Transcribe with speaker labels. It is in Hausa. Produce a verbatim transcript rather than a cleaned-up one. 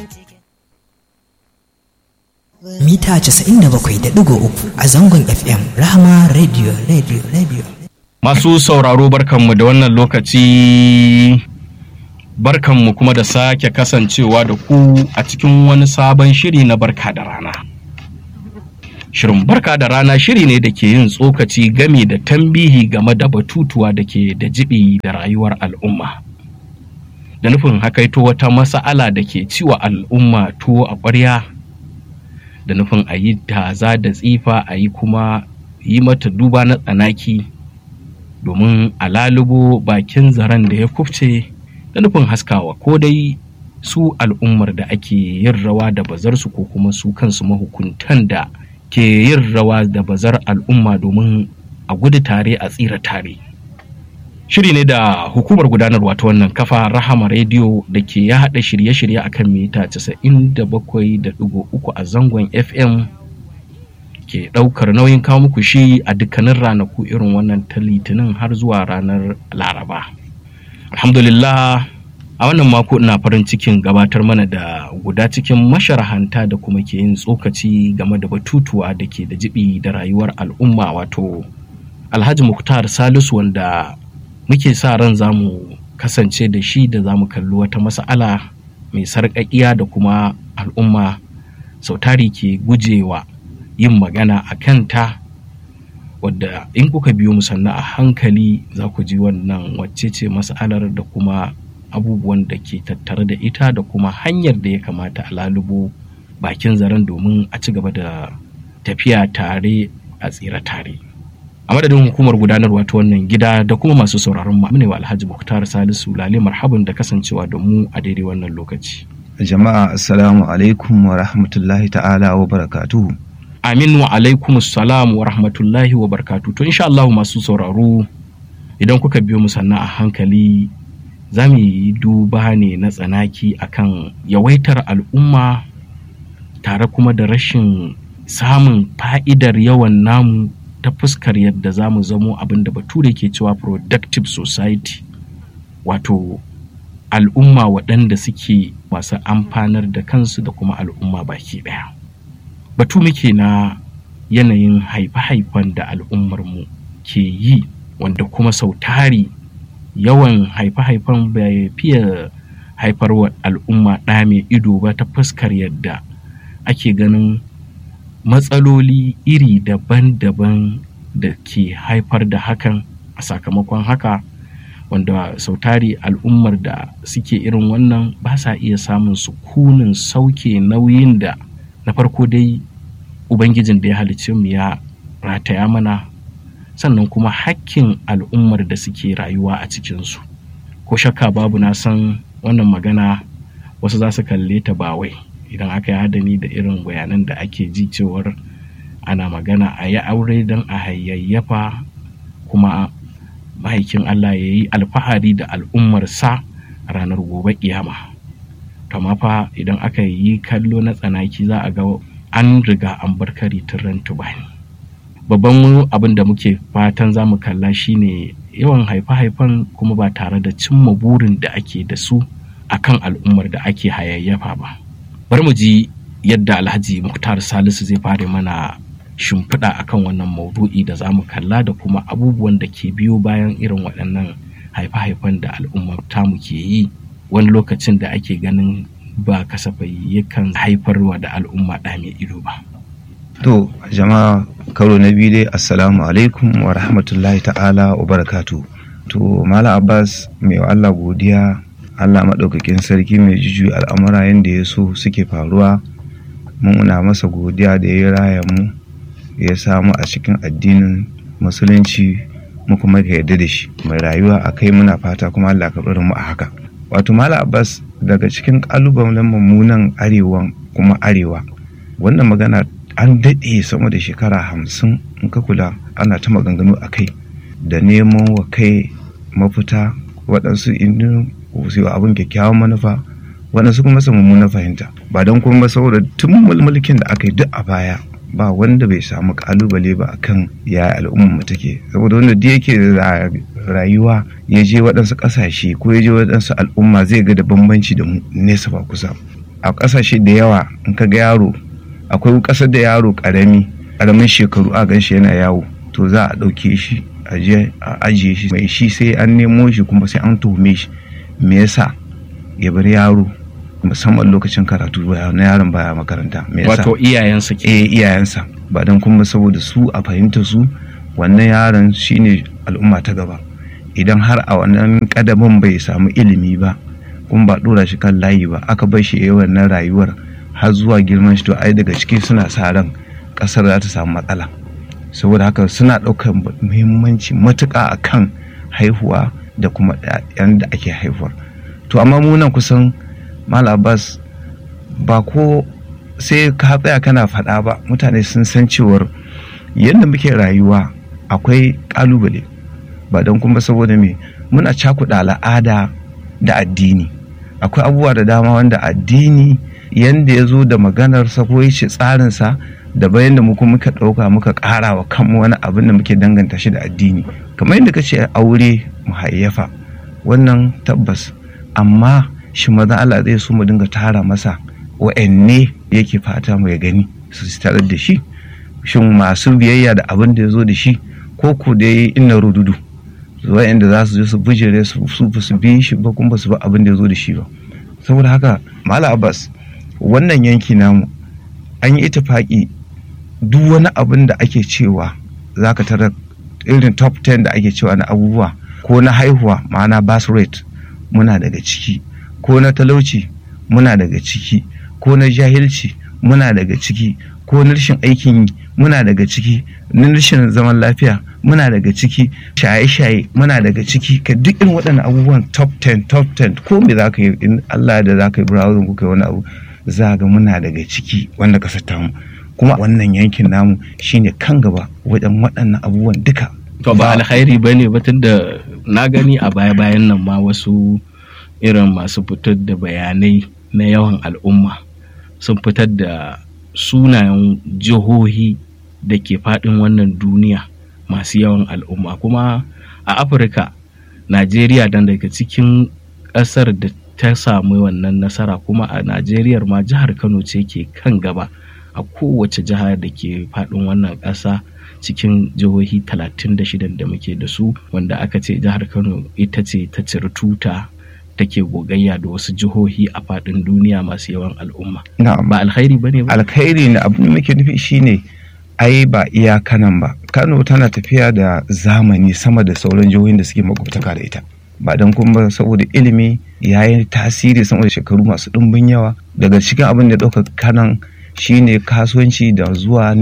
Speaker 1: Mita casa'in da bakwai da ɗigo uku a zangon F M Rahama Radio Radio Radio.
Speaker 2: Masu sauraro barkanmu da wannan lokaci, barkanmu kuma da sake kasancewa da ku a cikin wani sabon shiri na barka da rana. Shirin barka da rana shiri ne da ke yin tsokaci game da tambihi game da batutuwa da ke da jibi da rayuwar al'umma. Da nufin hakaito wata mas'ala da ke ciwa al'umma tuwo a ƙwarya, da nufin a yi taza da tsifa, a yi kuma yi mata duba na tsanaki domin a lalubo bakin zaren da ya kufce, da nufin haskawa ko dai su al'ummar da ake yin rawa da bazarsu ko kuma su kansu mahukuntan da ke yin rawa da bazar al'umma domin a gudu tare a tsira tare. Shiri ne da hukumar gudanarwa ta wannan kafa Rahama Radio da ke ya haɗa shirye-shirye akan mita casa'in da bakwai da ɗigo uku a zangon F M ke ɗaukar nauyin kawo muku shi a dukkanin ranaku irin wannan ta Litinin har zuwa ranar Laraba. Alhamdulillah, a wannan mako ina farin cikin gabatar mana da guda cikin masharahanta da kuma ke yin tsokaci game da batutuwa da ke da jibi da rayuwar al'umma, wato Alhaji Muktar Salisu, wanda muke sa ran za mu kasance da shi da za mu kalli wata mas'ala mai sarƙaƙiya da kuma al'umma sautari ke gujewa yin magana a kanta, wadda in kuka biyo mu sannan a hankali za ku ji wannan wacce ce mas'alar da kuma abubuwan da ke tattare da ita da kuma hanyar da ya kamata a lalubo bakin zaren domin a ci gaba da tafiya tare a tsira tare. A madadin hukumar gudanarwa ta wannan gida da kuma masu sauraron mu ne wa Alhaji Muktar Salisu lale marhaban da kasancewa da mu a daidai wannan lokaci.
Speaker 3: Jama'a assalamu alaikum wa rahmatullahi ta'ala wa barakatuhu.
Speaker 2: Amin wa alaikum assalam wa rahmatullahi wa barakatuhu. To insha Allah masu sauraro, idan kuka biyo mu sannan a hankali za mu yi duba ne na tsanaki akan yawaitar al'umma tare kuma da rashin samun fa'idar yawan namu ta fuskar yadda za mu zamo abin da bature ke cewa productive society, wato al'umma waɗanda suke masu amfanar da kansu da kuma al'umma baki ɗaya. Batu muke na yanayin haife-haifen da al'ummarmu ke yi, wanda kuma sau tari yawan haife-haifen bai fiye haifar wa al'umma ɗa mai ido ba ta fuskar yadda ake ganin matsaloli iri daban-daban da ke haifar da hakan. A sakamakon haka, wanda sautari al'ummar da suke irin wannan ba sa iya samun sukunin sauke nauyin da na farko dai ubangijin da ya halicce mu ya rataya mana, sannan kuma hakkin al'ummar da suke rayuwa a cikinsu. Ko shakka babu, na san wannan magana wasu za su kalle ta ba wai idan aka yi hadani da irin bayanan da ake ji cewar ana magana a yi aure don a hayayyafa, kuma mahaikin Allah ya yi alfahari da al'ummarsa a ranar gobe kiyama. Kama fa idan aka yi kallo na tsanaki za a ga an riga an bar kari tun tubani. Babban abin da muke fatan za mu kalla shine yawan haife-haifen kuma ba tare da cimma burin da ake da su akan al'ummar da ake hayayyafa ba. Bari mu ji yadda Alhaji Muktar Salisu zai fara mana shimfiɗa akan wannan maudu'i da za mu kalla da kuma abubuwan da ke biyo bayan irin waɗannan haife-haifen da al'ummar tamu ke yi, wani lokacin da ake ganin ba kasafai yakan haifarwa da al'umma ɗa mai ido ba.
Speaker 3: To jama'a, karo na biyu dai assalamu alaikum wa rahmatullahi ta'ala wa barakatuhu. To Malam Abbas, mai wa Allah godiya, Allah maɗaukakin sarki mai juju al'amura yadda ya so suke faruwa. Mun muna masa godiya da ya raya mu, ya samu a cikin addinin musulunci, mu kuma ka yarda da shi mai rayuwa a kai. Muna fata kuma Allah ka bar mu a haka. Wato Malam Abbas, daga cikin ƙalubalen mummunan arewa kuma arewa, wannan magana an daɗe sama da shekara hamsin in ka kula ana ta maganganu a kai da neman wa kai mafita. Waɗansu indin su abin kyakkyawan manufa, waɗansu kuma su mummunan fahimta, ba don kuma saboda tun mulkin da aka yi duk a baya ba wanda bai samu kalubale ba akan ya al'ummar mu take. Saboda wanda da yake rayuwa ya je waɗansu ƙasashe ko ya je waɗansu al'umma zai ga da bambanci da mu nesa ba kusa. a ƙasashe da yawa in ka ga yaro, akwai ƙasar da yaro ƙarami ƙaramin shekaru a ganshi yana yawo, to za a ɗauke shi a je a ajiye shi, mai shi sai an nemo shi kuma sai an tuhume shi me yasa ya bar yaro musamman lokacin karatu na yaron baya makaranta. Me yasa?
Speaker 2: Wato iyayensa ke.
Speaker 3: Eh iyayensa, ba dan kuma saboda su a fahimta su wannan yaron shine al'umma ta gaba. Idan har a wannan kadamin bai samu ilimi ba kuma ba dora shi kan layi ba, aka bar shi yayin wannan rayuwar har zuwa girman shi, to ai daga ciki suna sa ran kasar za ta samu matsala. Saboda haka suna ɗaukar muhimmanci matuƙa akan haihuwa da kuma ɗayan da ake haihuwar. To amma mu nan kusan Malam Abbas ba ko sai ka tsaya kana faɗa ba, mutane sun san cewar yadda muke rayuwa akwai ƙalubale, ba don kuma saboda me muna cakuɗa al'ada da addini. Akwai abubuwa da dama wanda addini yanda ya zo da maganarsa ko yace tsarinsa da bayan da muka muka ɗauka muka ƙara wa kanmu wani abin da muke danganta shi da addini, kamar yadda kace aure mu hayyafa, wannan tabbas, amma shi maza Allah zai so mu dinga tara masa wa'anne yake fata mu ya gani su tarar da shi, shin masu biyayya da abin da ya zo da shi ko ko dai inna rududu wa'anda za su je su bijire su su su bi shi ba kuma su ba abin da ya zo da shi ba. Saboda haka Malam Abbas, wannan yanki namu an yi itifaki duk wani abin da ake cewa zaka tarar irin top ten da ake cewa na abubuwa ko na haihuwa, ma'ana birth rate, muna daga ciki, ko na talauci muna daga ciki, ko na jahilci muna daga ciki, ko na rashin aikin yi muna daga ciki, na rashin zaman lafiya muna daga ciki, shaye-shaye muna daga ciki. Ka duk irin waɗannan abubuwan top ten top ten ko me za ka yi in Allah da za ka yi browsing ko kai wani abu za ga muna daga ciki wanda ƙasar tamu, kuma wannan yankin namu shine kan gaba wajen waɗannan abubuwan duka.
Speaker 2: To ba alkhairi bane ba, tunda na gani a baya-bayan nan ma wasu irin masu fitar da bayanai na yawan al'umma sun fitar da sunayen jihohi da ke faɗin wannan duniya masu yawan al'umma, kuma a Afirka Najeriya dan daga cikin ƙasar da ta samu wannan nasara, kuma a Najeriya ma jihar Kano ce ke kan gaba a kowace jiha da ke faɗin wannan ƙasa cikin jihohi talatin da shida da muke da su, wanda aka ce jihar Kano ita ce ta ciri tuta take gogayya da wasu jihohi a faɗin duniya masu yawan al'umma. Ba alkhairi bane ba?
Speaker 3: Alkhairi ne, abin da muke nufi shine ai ba iya kanan ba. Kano tana tafiya da zamani sama da sauran jihohin da suke makwabtaka da ita. Ba don kuma saboda ilimi ya yi tasiri sama da shekaru masu ɗumbin yawa. Daga cikin abin da ɗaukar kanan shine kasuwanci da zuwa